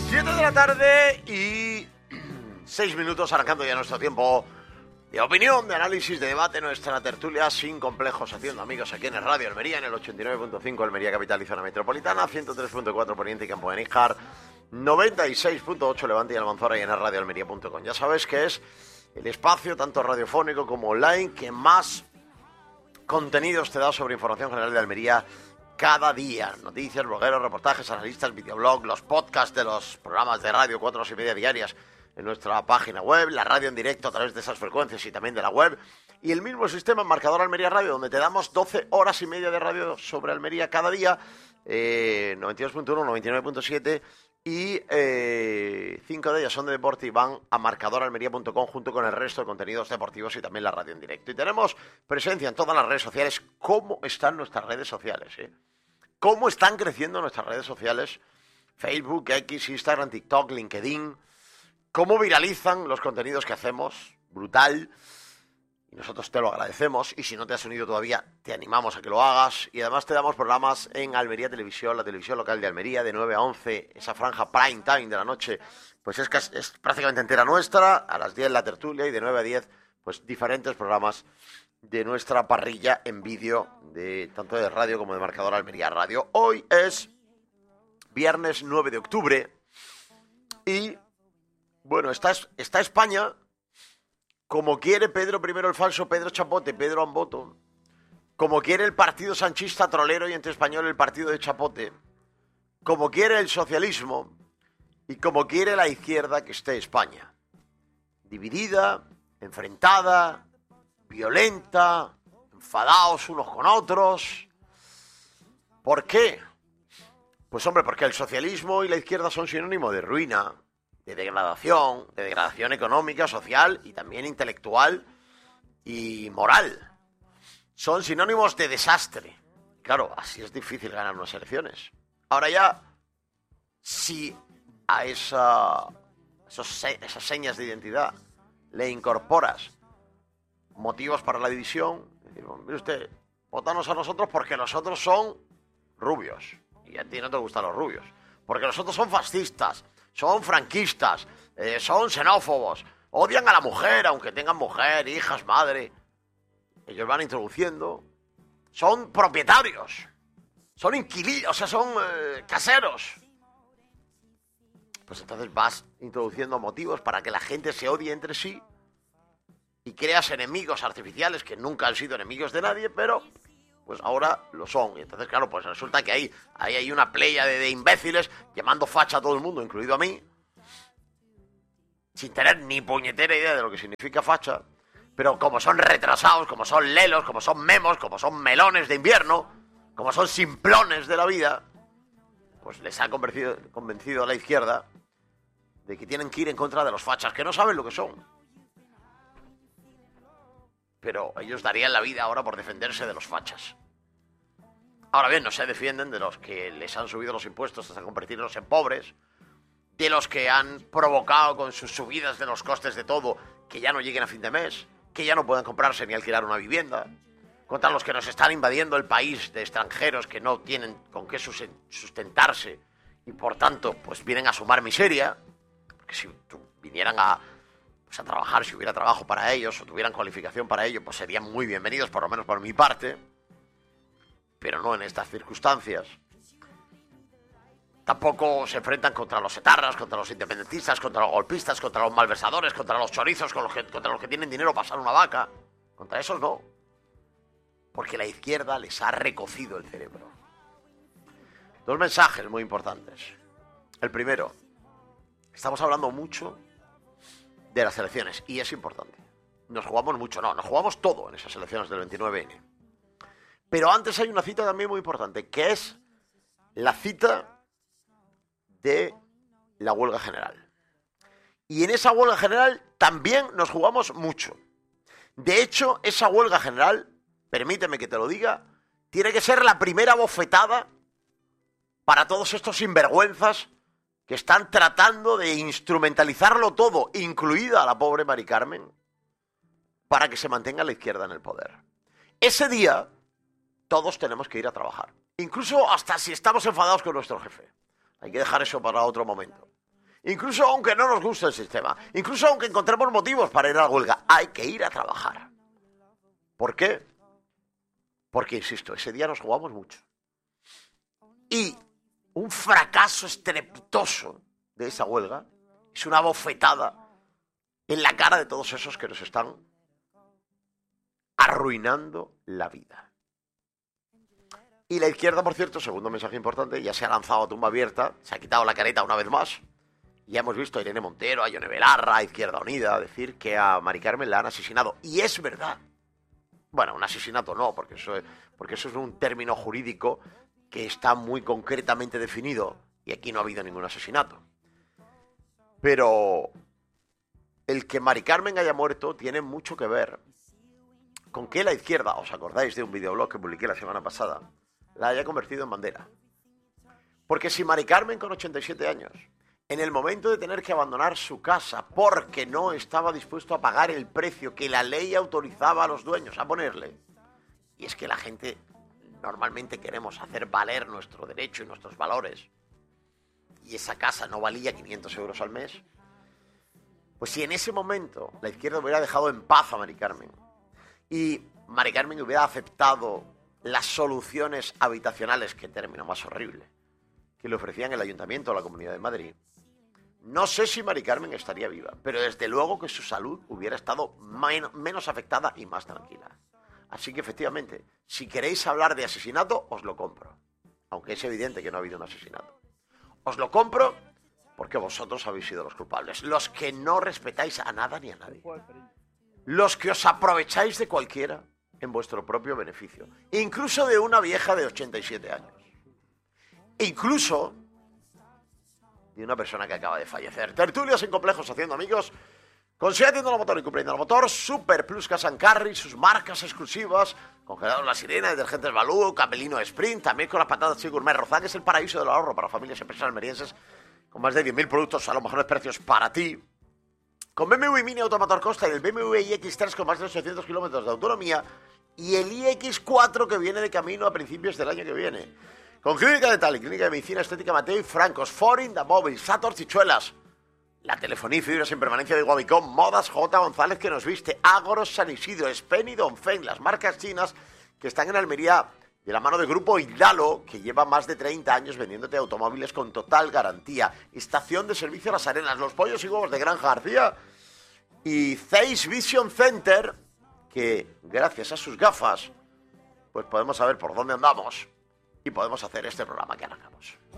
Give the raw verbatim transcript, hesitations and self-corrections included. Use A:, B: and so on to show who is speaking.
A: siete de la tarde y seis minutos, arrancando ya nuestro tiempo de opinión, de análisis, de debate, nuestra tertulia sin complejos, haciendo amigos aquí en el Radio Almería, en el ochenta y nueve punto cinco Almería Capital y Zona Metropolitana, ciento tres punto cuatro Poniente y Campo de Níjar, noventa y seis punto ocho Levante y Almanzora y en el radio almería punto com. Ya sabes que es el espacio, tanto radiofónico como online, que más contenidos te da sobre información general de Almería cada día. Noticias, blogueros, reportajes, analistas, videoblog, los podcasts de los programas de radio, cuatro horas y media diarias en nuestra página web, la radio en directo a través de esas frecuencias y también de la web, y el mismo sistema Marcador Almería Radio, donde te damos doce horas y media de radio sobre Almería cada día, eh, noventa y dos punto uno, noventa y nueve punto siete, y eh, cinco de ellas son de deporte y van a marcador almería punto com junto con el resto de contenidos deportivos y también la radio en directo. Y tenemos presencia en todas las redes sociales. ¿Cómo están nuestras redes sociales? Eh? ¿Cómo están creciendo nuestras redes sociales? Facebook, X, Instagram, TikTok, LinkedIn. ¿Cómo viralizan los contenidos que hacemos? Brutal. Y nosotros te lo agradecemos. Y si no te has unido todavía, te animamos a que lo hagas. Y además te damos programas en Almería Televisión, la televisión local de Almería, de nueve a once. Esa franja prime time de la noche, pues es, casi, es prácticamente entera nuestra. A las diez la tertulia y de nueve a diez, pues diferentes programas de nuestra parrilla en vídeo, de tanto de radio como de Marcador Almería Radio. Hoy es viernes nueve de octubre y, bueno, está, está España como quiere Pedro I el Falso, Pedro Chapote, Pedro Amboto, como quiere el partido sanchista trolero y antiespañol el partido de Chapote, como quiere el socialismo y como quiere la izquierda que esté España. Dividida, enfrentada, violenta, enfadados unos con otros. ¿Por qué? Pues hombre, porque el socialismo y la izquierda son sinónimo de ruina, de degradación, de degradación económica, social y también intelectual y moral. Son sinónimos de desastre. Claro, así es difícil ganar unas elecciones. Ahora ya, si a esa, esos, esas señas de identidad le incorporas motivos para la división, decimos, mire usted, votanos a nosotros porque los otros son rubios. Y a ti no te gustan los rubios. Porque los otros son fascistas, son franquistas, eh, son xenófobos, odian a la mujer, aunque tengan mujer, hijas, madre. Ellos van introduciendo, son propietarios, son inquilinos, o sea, son eh, caseros. Pues entonces vas introduciendo motivos para que la gente se odie entre sí y creas enemigos artificiales que nunca han sido enemigos de nadie, pero pues ahora lo son. Y entonces, claro, pues resulta que ahí, ahí hay una playa de, de imbéciles llamando facha a todo el mundo, incluido a mí, sin tener ni puñetera idea de lo que significa facha, pero como son retrasados, como son lelos, como son memos, como son melones de invierno, como son simplones de la vida, pues les ha convencido, convencido a la izquierda de que tienen que ir en contra de los fachas, que no saben lo que son. Pero ellos darían la vida ahora por defenderse de los fachas. Ahora bien, no se defienden de los que les han subido los impuestos hasta convertirlos en pobres, de los que han provocado con sus subidas de los costes de todo que ya no lleguen a fin de mes, que ya no puedan comprarse ni alquilar una vivienda, contra los que nos están invadiendo el país de extranjeros que no tienen con qué sustentarse y por tanto pues vienen a sumar miseria, porque si vinieran a pues a trabajar, si hubiera trabajo para ellos o tuvieran cualificación para ello, pues serían muy bienvenidos, por lo menos por mi parte, pero no en estas circunstancias. Tampoco se enfrentan contra los etarras, contra los independentistas, contra los golpistas, contra los malversadores, contra los chorizos, con los que, contra los que tienen dinero para pasar una vaca. Contra esos no, porque la izquierda les ha recocido el cerebro. Dos mensajes muy importantes. El primero, estamos hablando mucho de las elecciones, y es importante. Nos jugamos mucho, no, nos jugamos todo en esas elecciones del veintinueve ene. Pero antes hay una cita también muy importante, que es la cita de la huelga general. Y en esa huelga general también nos jugamos mucho. De hecho, esa huelga general, permíteme que te lo diga, tiene que ser la primera bofetada para todos estos sinvergüenzas que están tratando de instrumentalizarlo todo, incluida a la pobre Mari Carmen, para que se mantenga la izquierda en el poder. Ese día, todos tenemos que ir a trabajar. Incluso hasta si estamos enfadados con nuestro jefe. Hay que dejar eso para otro momento. Incluso aunque no nos guste el sistema, incluso aunque encontremos motivos para ir a la huelga, hay que ir a trabajar. ¿Por qué? Porque, insisto, ese día nos jugamos mucho. Y un fracaso estrepitoso de esa huelga es una bofetada en la cara de todos esos que nos están arruinando la vida. Y la izquierda, por cierto, segundo mensaje importante, ya se ha lanzado a tumba abierta, se ha quitado la careta una vez más. Ya hemos visto a Irene Montero, a Ione Belarra, a Izquierda Unida, decir que a Mari Carmen la han asesinado. Y es verdad. Bueno, un asesinato no, porque eso, es, porque eso es un término jurídico que está muy concretamente definido. Y aquí no ha habido ningún asesinato. Pero el que Mari Carmen haya muerto tiene mucho que ver con que la izquierda, ¿os acordáis de un videoblog que publiqué la semana pasada?, la haya convertido en bandera. Porque si Mari Carmen, con ochenta y siete años, en el momento de tener que abandonar su casa porque no estaba dispuesto a pagar el precio que la ley autorizaba a los dueños a ponerle, y es que la gente normalmente queremos hacer valer nuestro derecho y nuestros valores, y esa casa no valía quinientos euros al mes, pues si en ese momento la izquierda hubiera dejado en paz a Mari Carmen y Mari Carmen hubiera aceptado las soluciones habitacionales, qué término más horrible, que le ofrecían el Ayuntamiento o la Comunidad de Madrid, no sé si Mari Carmen estaría viva, pero desde luego que su salud hubiera estado men- menos afectada y más tranquila. Así que efectivamente, si queréis hablar de asesinato, os lo compro. Aunque es evidente que no ha habido un asesinato. Os lo compro porque vosotros habéis sido los culpables. Los que no respetáis a nada ni a nadie. Los que os aprovecháis de cualquiera en vuestro propio beneficio. Incluso de una vieja de ochenta y siete años. Incluso de una persona que acaba de fallecer. Tertulias sin complejos haciendo amigos. Con SEAT Haciendo la Motor y Cumpliendo el Motor. Super Plus Cash and Carry. Sus marcas exclusivas. Congelados La Sirena, Detergentes Balú, Capelino Sprint. También con las patatas Chico Gourmet Rozán, que es el paraíso del ahorro para familias y empresas almerienses. Con más de diez mil productos a los mejores precios para ti. Con B M W Mini Automotor Costa y el B M W i X tres con más de ochocientos kilómetros de autonomía. Y el i X cuatro que viene de camino a principios del año que viene. Con Clínica Dental y Clínica de Medicina Estética Mateo y Francos, Forin, Da Móvil, Sator, Chichuelas, la telefonía y fibras en permanencia de Guamicom, Modas, J. González que nos viste, Ágoros, San Isidro, Spen y Dongfeng, las marcas chinas que están en Almería de la mano del grupo Hidalo, que lleva más de treinta años vendiéndote automóviles con total garantía. Estación de servicio Las Arenas, los pollos y huevos de Granja García y Zeiss Vision Center, que gracias a sus gafas pues podemos saber por dónde andamos y podemos hacer este programa que arrancamos.